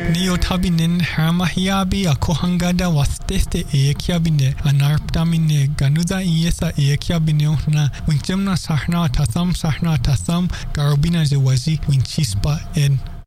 Neotabinen Harmahiabi a Kohangada was teste Ekiabine, Anarptamine, Ganuda Iesa Ekiabine, Winchemna Sahna Tasam, Garubina Zewazi, Winchispa, and